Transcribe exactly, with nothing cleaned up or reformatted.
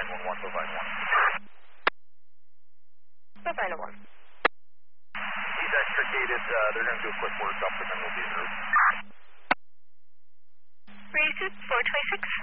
nine one one, Bovine one. Bovine one. He's extricated. Uh, they're going to do a quick workup and then we'll be in the roof. Raise it, four twenty-six.